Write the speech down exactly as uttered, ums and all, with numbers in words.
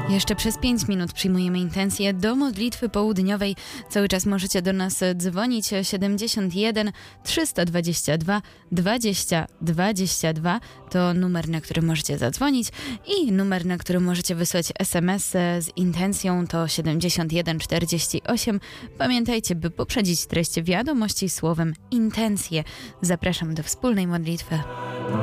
Jeszcze przez pięć minut przyjmujemy intencje do modlitwy południowej. Cały czas możecie do nas dzwonić siedemdziesiąt jeden trzysta dwadzieścia dwa dwadzieścia dwadzieścia dwa. To numer, na który możecie zadzwonić, i numer, na który możecie wysłać es em es z intencją, to siedemdziesiąt jeden czterdzieści osiem. Pamiętajcie, by poprzedzić treść wiadomości słowem intencje. Zapraszam do wspólnej modlitwy.